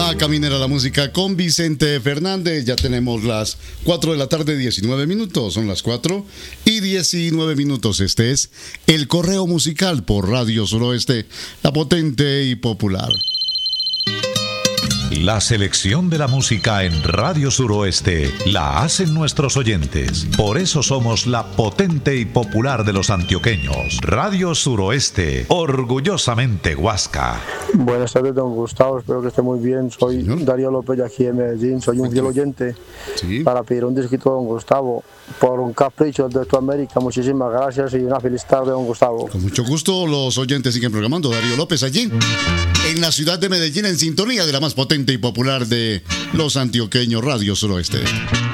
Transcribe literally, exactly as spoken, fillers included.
Va a caminar a la música con Vicente Fernández. Ya tenemos las cuatro de la tarde, diecinueve minutos. Son las cuatro y diecinueve minutos. Este es el correo musical por Radio Suroeste, la potente y popular. La selección de la música en Radio Suroeste la hacen nuestros oyentes. Por eso somos la potente y popular de los antioqueños. Radio Suroeste, orgullosamente Huasca. Buenas tardes, don Gustavo. Espero que esté muy bien. Soy ¿Señor? Darío López de aquí de Medellín. Soy un fiel oyente. Sí. Para pedir un disquito, don Gustavo, por un capricho de tu América. Muchísimas gracias y una feliz tarde, don Gustavo. Con mucho gusto, los oyentes siguen programando. Darío López allí, en la ciudad de Medellín, en sintonía de la más potente y popular de los antioqueños, Radio Suroeste.